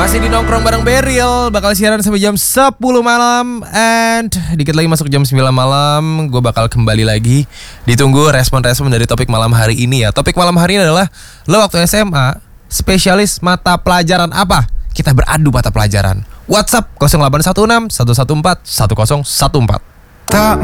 Masih di nongkrong bareng Beril, bakal siaran sampai jam 10 malam. And dikit lagi masuk jam 9 malam, gue bakal kembali lagi. Ditunggu respon-respon dari topik malam hari ini ya. Topik malam hari ini adalah, lo waktu SMA spesialis mata pelajaran apa? Kita beradu mata pelajaran. WhatsApp 0816 114 1014. Tak